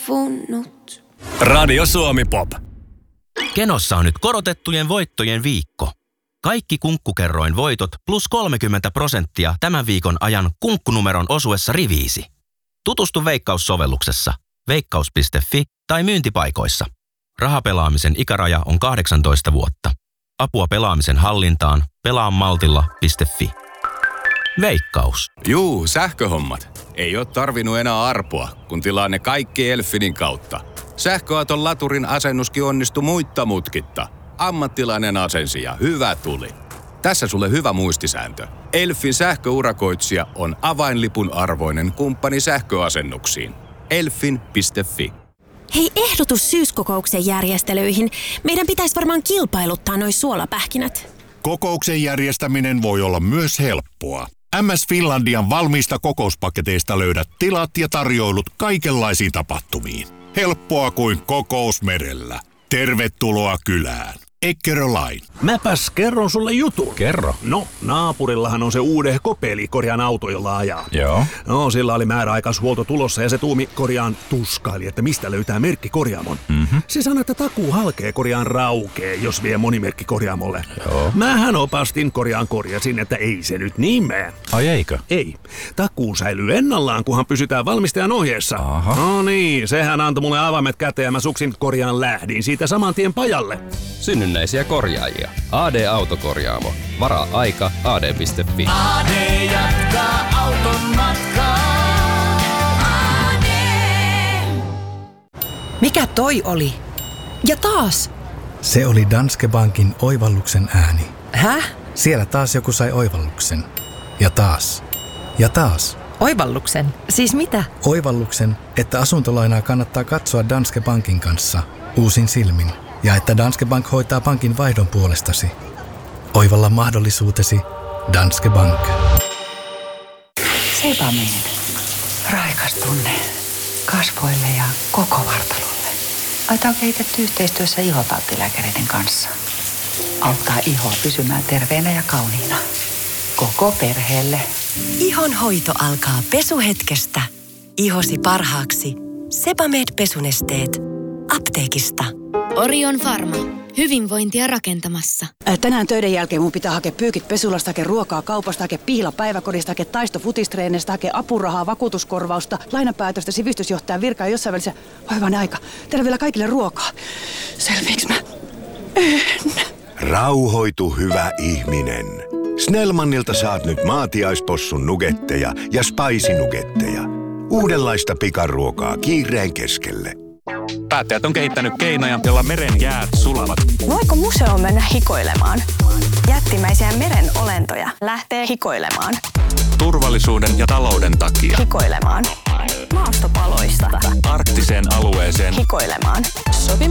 savunnut. Radio Suomi Pop. Kenossa on nyt korotettujen voittojen viikko. Kaikki Kunkkukerroin voitot plus 30% tämän viikon ajan kunkkunumeron osuessa riviisi. Tutustu Veikkaus-sovelluksessa, veikkaus.fi tai myyntipaikoissa. Rahapelaamisen ikäraja on 18 vuotta. Apua pelaamisen hallintaan pelaamaltilla.fi. Veikkaus. Juu, sähköhommat. Ei oo tarvinnut enää arpoa, kun tilaa ne kaikki Elfinin kautta. Sähköauton laturin asennuskin onnistui muitta mutkitta. Ammattilainen asensi ja hyvä tuli. Tässä sulle hyvä muistisääntö. Elfin sähköurakoitsija on avainlipun arvoinen kumppani sähköasennuksiin. Elfin.fi. Hei, ehdotus syyskokouksen järjestelyihin. Meidän pitäisi varmaan kilpailuttaa noi suolapähkinät. Kokouksen järjestäminen voi olla myös helppoa. MS Finlandian valmiista kokouspaketeista löydät tilat ja tarjoilut kaikenlaisiin tapahtumiin. Helppoa kuin kokous merellä. Tervetuloa kylään. Eckerö Line. Mäpäs kerron sulle jutun. Kerro. No, naapurillahan on se uude Kopeli korjaan auto, jolla ajaa. Joo. No, sillä oli määräaikaishuolto tulossa ja se tuumi korjaan tuskaili, että mistä löytää merkki korjaamon. Se sanoi, että takuu halkee korjaan raukee, jos vie monimerkki korjaamolle. Joo. Mähän opastin korjasin, että ei se nyt niin mene. Ai eikö? Ei. Takuu säilyy ennallaan, kunhan pysytään valmistajan ohjeessa. Aha. No niin, sehän antoi mulle avaimet käteen ja mä suksin korjaan lähdin siitä saman tien pajalle. Synnynnäisiä korjaajia. AD-autokorjaamo. Varaa aika ad.fi. AD jatkaa auton matkaa. AD. Mikä toi oli? Ja taas! Se oli Danske Bankin oivalluksen ääni. Häh? Siellä taas joku sai oivalluksen. Ja taas. Ja taas. Oivalluksen? Siis mitä? Oivalluksen, että asuntolainaa kannattaa katsoa Danske Bankin kanssa uusin silmin. Ja että Danske Bank hoitaa pankin vaihdon puolestasi. Oivalla mahdollisuutesi Danske Bank. Sebamed. Raikas tunne kasvoille ja koko vartalolle. Aita on kehitetty yhteistyössä ihotauttilääkäreiden kanssa. Auttaa ihoa pysymään terveenä ja kauniina. Koko perheelle. Ihon hoito alkaa pesuhetkestä. Ihosi parhaaksi. Sebamed pesunesteet. Apteekista. Orion Pharma. Hyvinvointia rakentamassa. Tänään töiden jälkeen mun pitää hakea pyykit pesulasta, hakea ruokaa kaupasta, hakea pihla päiväkodista, hakea taisto futistreenistä, hakea apurahaa, vakuutuskorvausta, lainapäätöstä, sivistysjohtajan virkaa jossain välissä. Hyvän aika. Tehdään vielä kaikille ruokaa. Selviiks mä? Rauhoitu, hyvä ihminen. Snellmanilta saat nyt maatiaispossun nugetteja ja spicy-nugetteja. Uudenlaista pikaruokaa kiireen keskelle. Päättäjät on kehittänyt keinoja, joilla meren jäät sulavat. Voiko museoon mennä hikoilemaan? Jättimäisiä meren olentoja lähtee hikoilemaan. Turvallisuuden ja talouden takia. Hikoilemaan. Maastopaloista. Arktiseen alueeseen. Hikoilemaan. Sopimus